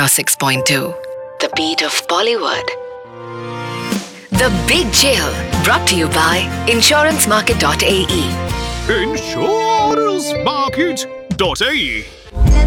106.2. The beat of Bollywood. The Big Jail, brought to you by insurancemarket.ae. insurancemarket.ae